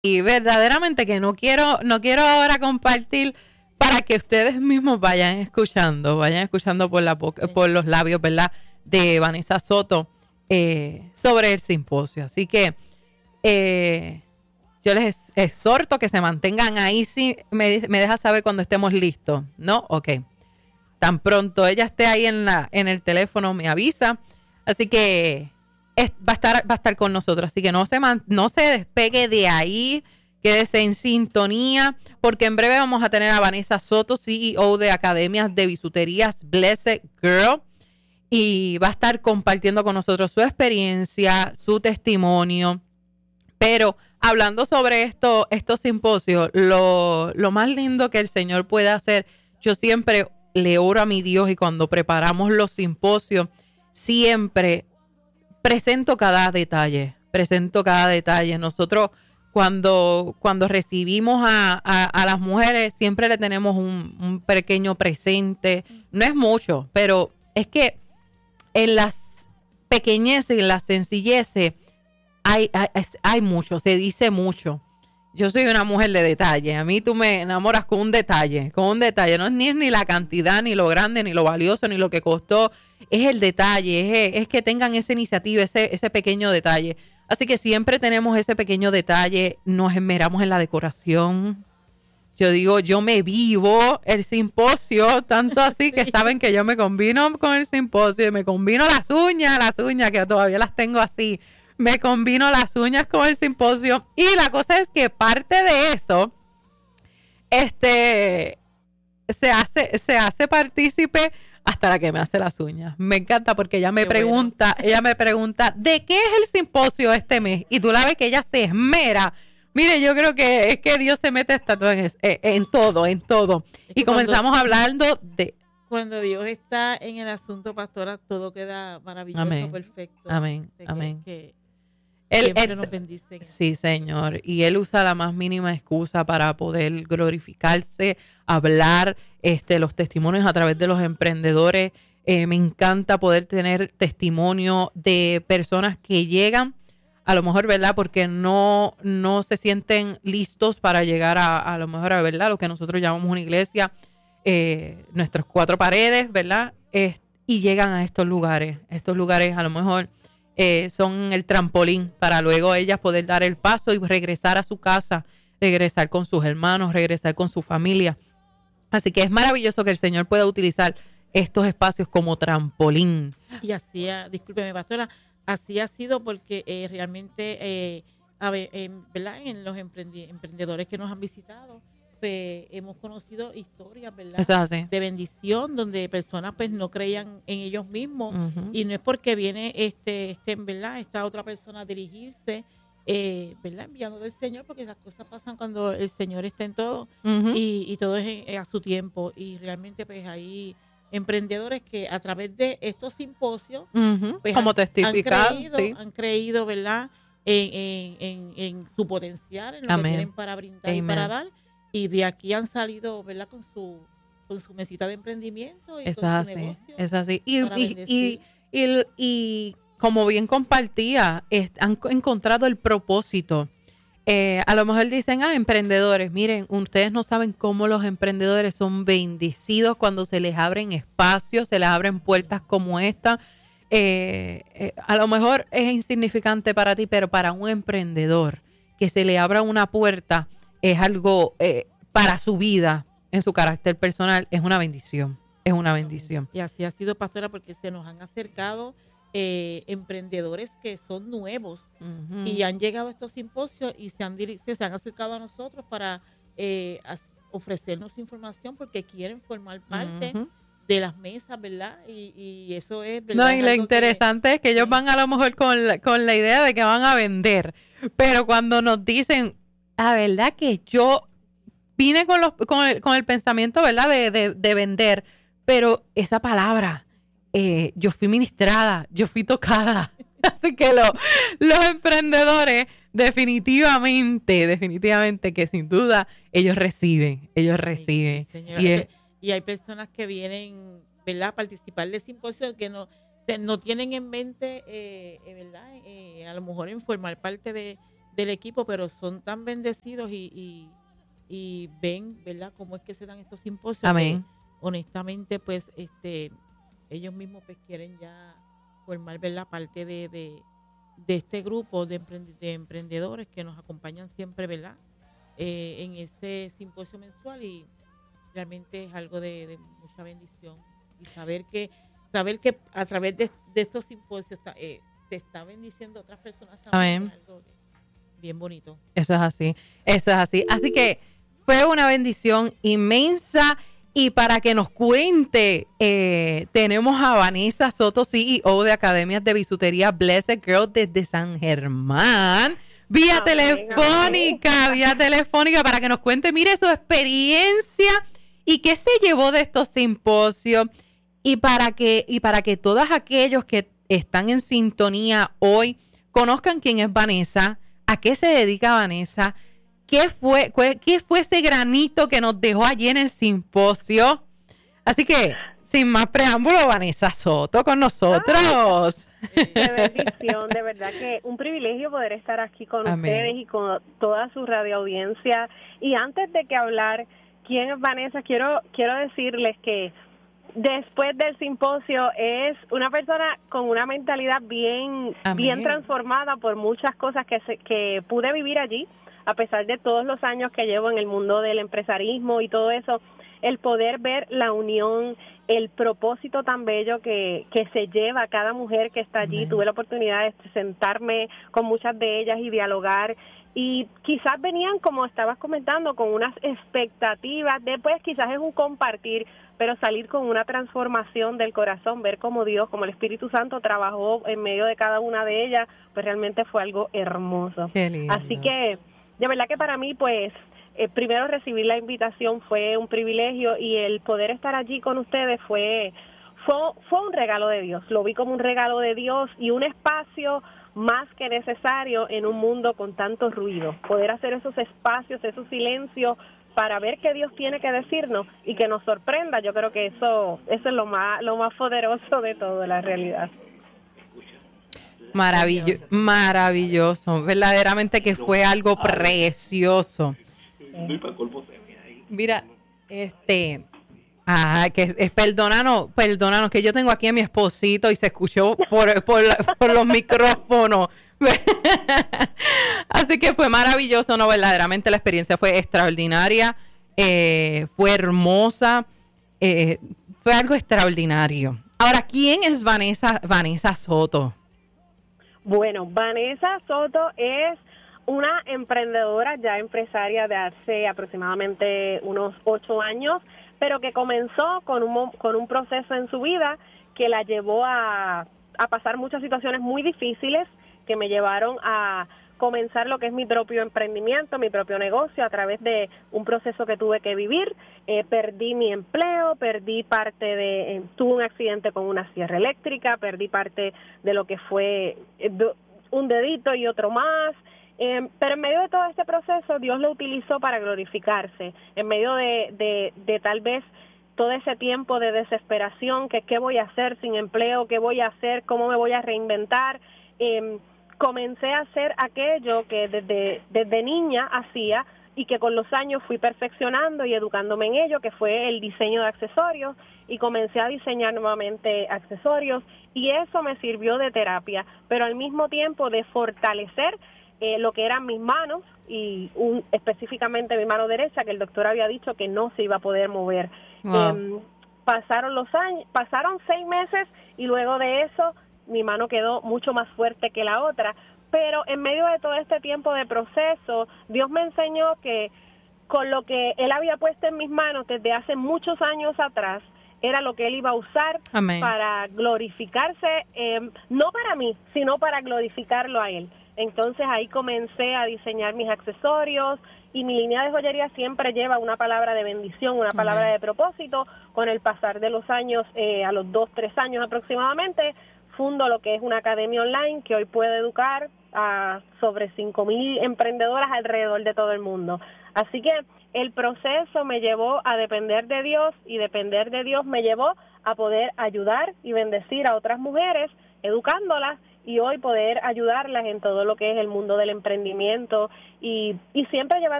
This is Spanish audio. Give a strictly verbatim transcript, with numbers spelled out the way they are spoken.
Y verdaderamente que no quiero, no quiero ahora compartir para que ustedes mismos vayan escuchando, vayan escuchando por la boca, por los labios, ¿verdad?, de Vanessa Soto eh, sobre el simposio. Así que eh, yo les exhorto que se mantengan ahí. Si me, me deja saber cuando estemos listos, ¿no? Ok. Tan pronto ella esté ahí en la en el teléfono me avisa. Así que es, va a estar va a estar con nosotros. Así que no se man, no se despegue de ahí. Quédese en sintonía, porque en breve vamos a tener a Vanessa Soto, C E O de Academias de Bisuterías Blessed Girl, y va a estar compartiendo con nosotros su experiencia, su testimonio. Pero hablando sobre esto, estos simposios, lo, lo más lindo que el Señor puede hacer, yo siempre le oro a mi Dios, y cuando preparamos los simposios, siempre presento cada detalle, presento cada detalle. Nosotros Cuando, cuando recibimos a, a, a las mujeres, siempre le tenemos un, un pequeño presente. No es mucho, pero es que en las pequeñeces, en las sencilleces, hay, hay, hay mucho, se dice mucho. Yo soy una mujer de detalle. A mí tú me enamoras con un detalle, con un detalle. No es ni, ni la cantidad, ni lo grande, ni lo valioso, ni lo que costó. Es el detalle, es, es que tengan esa iniciativa, ese, ese pequeño detalle. Así que siempre tenemos ese pequeño detalle, nos esmeramos en la decoración. Yo digo, yo me vivo el simposio, tanto así que saben que yo me combino con el simposio, me combino las uñas, las uñas que todavía las tengo así, me combino las uñas con el simposio. Y la cosa es que parte de eso, este, se hace, se hace partícipe hasta la que me hace las uñas. Me encanta porque ella me Qué pregunta, bueno. ella me pregunta, ¿de qué es el simposio este mes? Y tú la ves que ella se esmera. Mire, yo creo que es que Dios se mete hasta todo en, en todo, en todo. Y comenzamos cuando, hablando de... Cuando Dios está en el asunto, pastora, todo queda maravilloso, amén. perfecto. Amén, de amén. Que, que él, él nos bendice. Sí, Señor. Y Él usa la más mínima excusa para poder glorificarse, hablar este, los testimonios a través de los emprendedores. Eh, me encanta poder tener testimonio de personas que llegan, a lo mejor, ¿verdad?, porque no, no se sienten listos para llegar a, a lo mejor, a ¿verdad?, lo que nosotros llamamos una iglesia, eh, nuestras cuatro paredes, ¿verdad?, eh, y llegan a estos lugares. Estos lugares a lo mejor eh, son el trampolín para luego ellas poder dar el paso y regresar a su casa, regresar con sus hermanos, regresar con su familia. Así que es maravilloso que el Señor pueda utilizar estos espacios como trampolín. Y así, discúlpeme, pastora, así ha sido porque eh, realmente, eh, a ver, eh, ¿verdad?, en los emprendi- emprendedores que nos han visitado, pues hemos conocido historias, ¿verdad?, Eso es así, de bendición, donde personas pues no creían en ellos mismos, uh-huh. y no es porque viene este, este, ¿verdad?, esta otra persona a dirigirse, eh, ¿verdad?, enviando del Señor, porque esas cosas pasan cuando el Señor está en todo, uh-huh. y, y todo es en, a su tiempo, y realmente pues ahí emprendedores que a través de estos simposios, uh-huh. pues como han, testificar, han creído, sí. han creído, ¿verdad?, en, en, en, en su potencial, en lo Amén. que tienen para brindar Amen. y para dar, y de aquí han salido, ¿verdad?, con su con su mesita de emprendimiento y Eso con es su así, negocio. es así. Y, para y, y, y, y como bien compartía, es, han encontrado el propósito. Eh, a lo mejor dicen, ah, emprendedores, miren, ustedes no saben cómo los emprendedores son bendecidos cuando se les abren espacios, se les abren puertas como esta. Eh, eh, a lo mejor es insignificante para ti, pero para un emprendedor que se le abra una puerta es algo eh, para su vida, en su carácter personal, es una bendición, es una bendición. Y así ha sido, pastora, porque se nos han acercado Eh, emprendedores que son nuevos uh-huh. y han llegado a estos simposios y se han, se han acercado a nosotros para eh, ofrecernos información porque quieren formar parte uh-huh. de las mesas, ¿verdad? Y, y eso es, ¿verdad? No, y lo interesante que, es que ellos van a lo mejor con la, con la idea de que van a vender, pero cuando nos dicen, la verdad que yo vine con, los, con, el, con el pensamiento, ¿verdad?, de, de, de vender, pero esa palabra... Eh, yo fui ministrada, yo fui tocada. Así que lo, los emprendedores definitivamente, definitivamente que sin duda ellos reciben, ellos reciben. Sí, señora, y, es, y hay personas que vienen, ¿verdad?, a participar de simposios que no, no tienen en mente, eh, ¿verdad?, eh, a lo mejor en formar parte de, del equipo, pero son tan bendecidos y, y, y ven, ¿verdad?, cómo es que se dan estos simposios. Amén. Que, honestamente, pues, este, ellos mismos pues quieren ya formar, ¿verdad?, parte de, de, de este grupo de, emprend- de emprendedores que nos acompañan siempre, ¿verdad?, eh, en ese simposio mensual, y realmente es algo de, de mucha bendición, y saber que saber que a través de, de estos simposios está, eh, se está bendiciendo a otras personas también. Amén. Es algo bien bonito. Eso es así, eso es así. Así que fue una bendición inmensa. Y para que nos cuente, eh, tenemos a Vanessa Soto, C E O de Academias de Bisutería Blessed Girl desde San Germán, vía Amén, telefónica, amén. vía telefónica, para que nos cuente, mire, su experiencia y qué se llevó de estos simposios, y para que, y para que todos aquellos que están en sintonía hoy conozcan quién es Vanessa, a qué se dedica Vanessa, ¿Qué fue, ¿Qué fue ese granito que nos dejó allí en el simposio? Así que, sin más preámbulo, Vanessa Soto con nosotros. Qué bendición, de verdad que un privilegio poder estar aquí con Amén. ustedes y con toda su radioaudiencia. Y antes de que hablar quién es Vanessa, quiero quiero decirles que después del simposio es una persona con una mentalidad bien Amén. bien transformada por muchas cosas que se, que pude vivir allí. A pesar de todos los años que llevo en el mundo del empresarismo y todo eso, el poder ver la unión, el propósito tan bello que, que se lleva cada mujer que está allí. Amén. Tuve la oportunidad de sentarme con muchas de ellas y dialogar, y quizás venían, como estabas comentando, con unas expectativas de, pues quizás es un compartir, pero salir con una transformación del corazón, ver cómo Dios, como el Espíritu Santo trabajó en medio de cada una de ellas, pues realmente fue algo hermoso. Qué lindo. Así que de verdad que para mí, pues, eh, primero recibir la invitación fue un privilegio, y el poder estar allí con ustedes fue, fue, fue un regalo de Dios. Lo vi como un regalo de Dios y un espacio más que necesario en un mundo con tanto ruido. Poder hacer esos espacios, esos silencios para ver qué Dios tiene que decirnos y que nos sorprenda. Yo creo que eso, eso es lo más, lo más poderoso de todo, la realidad. Maravilloso, maravilloso, verdaderamente que fue algo precioso. Mira, este, ah, que es, perdónanos, perdónanos, que yo tengo aquí a mi esposito y se escuchó por, por, por los micrófonos. Así que fue maravilloso, no, verdaderamente la experiencia fue extraordinaria, eh, fue hermosa, eh, fue algo extraordinario. Ahora, ¿quién es Vanessa, Vanessa Soto? Bueno, Vanessa Soto es una emprendedora, ya empresaria de hace aproximadamente unos ocho años, pero que comenzó con un, con un proceso en su vida que la llevó a, a pasar muchas situaciones muy difíciles, que me llevaron a comenzar lo que es mi propio emprendimiento, mi propio negocio, a través de un proceso que tuve que vivir. Eh, perdí mi empleo, perdí parte de, eh, tuve un accidente con una sierra eléctrica, perdí parte de lo que fue eh, do, un dedito y otro más, eh, pero en medio de todo este proceso Dios lo utilizó para glorificarse, en medio de, de, de tal vez todo ese tiempo de desesperación, que qué voy a hacer sin empleo, qué voy a hacer, cómo me voy a reinventar. Eh, comencé a hacer aquello que desde, desde niña hacía y que con los años fui perfeccionando y educándome en ello, que fue el diseño de accesorios, y comencé a diseñar nuevamente accesorios, y eso me sirvió de terapia, pero al mismo tiempo de fortalecer eh, lo que eran mis manos, y un, específicamente mi mano derecha, que el doctor había dicho que no se iba a poder mover. Wow. Eh, pasaron los años, pasaron seis meses, y luego de eso mi mano quedó mucho más fuerte que la otra, pero en medio de todo este tiempo de proceso, Dios me enseñó que con lo que Él había puesto en mis manos desde hace muchos años atrás, era lo que Él iba a usar. Amén. Para glorificarse, eh, no para mí, sino para glorificarlo a Él. Entonces ahí comencé a diseñar mis accesorios, y mi línea de joyería siempre lleva una palabra de bendición, una palabra Amén. De propósito. Con el pasar de los años, eh, a los dos, tres años aproximadamente, fundo lo que es una academia online que hoy puede educar a sobre cinco mil emprendedoras alrededor de todo el mundo. Así que el proceso me llevó a depender de Dios, y depender de Dios me llevó a poder ayudar y bendecir a otras mujeres, educándolas y hoy poder ayudarlas en todo lo que es el mundo del emprendimiento y, y siempre llevar